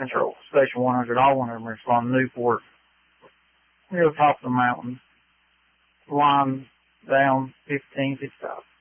Central Station 100. All one of them are from Newport. Near the top of the mountain. Line down 15, 55.